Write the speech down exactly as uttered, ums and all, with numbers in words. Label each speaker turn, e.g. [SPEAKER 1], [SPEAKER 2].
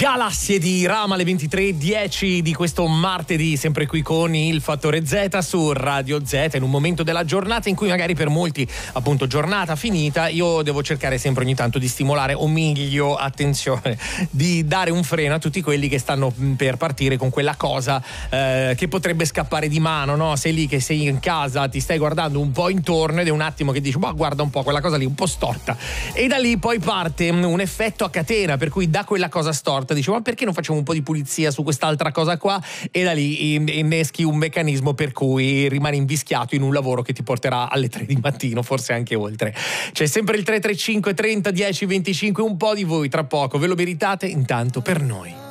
[SPEAKER 1] Galassie di Rama alle ventitré e dieci di questo martedì, sempre qui con il Fattore Z su Radio Z, in un momento della giornata in cui magari per molti, appunto, giornata finita, io devo cercare sempre ogni tanto di stimolare, o meglio, attenzione, di dare un freno a tutti quelli che stanno per partire con quella cosa eh, che potrebbe scappare di mano, no? Sei lì che sei in casa, ti stai guardando un po' intorno ed è un attimo che dici, ma guarda un po', quella cosa lì un po' storta, e da lì poi parte un effetto a catena, per cui da quella cosa storta dici, ma perché non facciamo un po' di pulizia su quest'altra cosa qua, e da lì inneschi un meccanismo per cui rimani invischiato in un lavoro che ti porterà alle tre di mattino, forse anche oltre. C'è sempre il tre tre cinque trenta dieci venticinque, un po' di voi tra poco, ve lo meritate, intanto per noi.